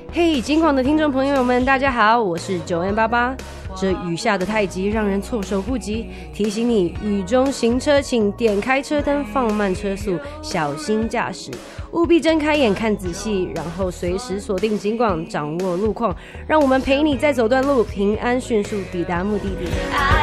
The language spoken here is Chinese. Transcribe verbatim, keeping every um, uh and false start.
嘿，金广的听众朋友们，大家好，我是九 N 八八。这雨下的太急，让人措手不及。提醒你，雨中行车，请点开车灯，放慢车速，小心驾驶。务必睁开眼看仔细，然后随时锁定警广，掌握路况，让我们陪你再走段路，平安迅速抵达目的地。